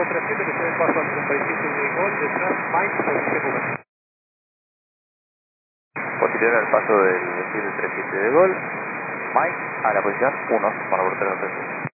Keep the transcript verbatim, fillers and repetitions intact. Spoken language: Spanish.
dos tres siete, que se el paso al treinta y siete de gol, detrás Mike, posición uno. Posterior al paso del siete treinta y siete de gol, Mike a la posición uno, para volver a